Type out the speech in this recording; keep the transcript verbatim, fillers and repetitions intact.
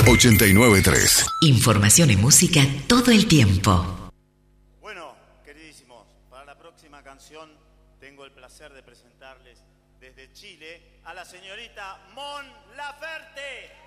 ochenta y nueve punto tres. Información y música todo el tiempo. Bueno, queridísimos, para la próxima canción tengo el placer de presentarles desde Chile a la señorita Mon Laferte.